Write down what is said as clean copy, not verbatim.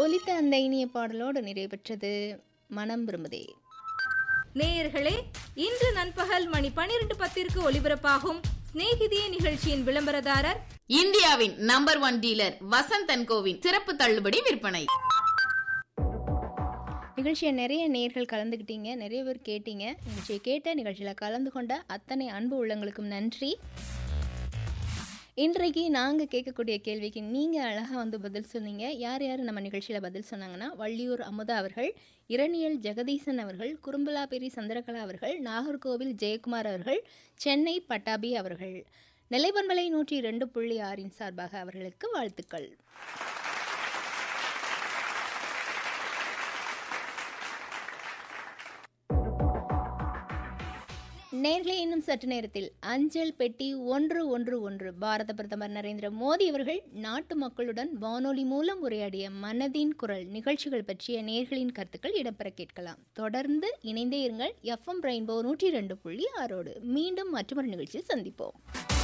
ஒலித்த அந்த இனிய பாடலோடு நிறைவு பெற்றது மனம் விரும்புதே. நேயர்களே, இன்று நண்பகல் மணி 12:10 ஒலிபரப்பாகும் சிநேகிதியே நிகழ்ச்சியின் விளம்பரதாரர் இந்தியாவின் number 1 dealer Vasanth and CoWIN சிறப்பு தள்ளுபடி விற்பனை. நிகழ்ச்சியை நிறைய நேயர்கள் கலந்துக்கிட்டீங்க, நிறைய பேர் கேட்டீங்க. நிகழ்ச்சியை கேட்ட நிகழ்ச்சியில் கலந்து கொண்ட அத்தனை அன்பு உள்ளங்களுக்கும் நன்றி. இன்றைக்கு நாங்கள் கேட்கக்கூடிய கேள்விக்கு நீங்கள் அழகாக பதில் சொன்னீங்க. யார் யார் நம்ம நிகழ்ச்சியில் பதில் சொன்னாங்கன்னா, வள்ளியூர் அமுதா அவர்கள், இரணியல் ஜெகதீசன் அவர்கள், குறும்பலாப்பேரி சந்திரகலா அவர்கள், நாகர்கோவில் ஜெயக்குமார் அவர்கள், சென்னை பட்டாபி அவர்கள். நிலைபண்பலை 102.6 சார்பாக அவர்களுக்கு வாழ்த்துக்கள். நேர்களே, இன்னும் சற்று நேரத்தில் அஞ்சல் பெட்டி 111 பாரத பிரதமர் நரேந்திர மோடி அவர்கள் நாட்டு மக்களுடன் வானொலி மூலம் உரையாடிய மனதின் குரல் நிகழ்ச்சிகள் பற்றிய நேர்களின் கருத்துக்கள் இடம்பெற கேட்கலாம். தொடர்ந்து இணைந்தே இருங்கள். FM ரெயின்போ 102.6 மீண்டும் மற்றொரு நிகழ்ச்சியில் சந்திப்போம்.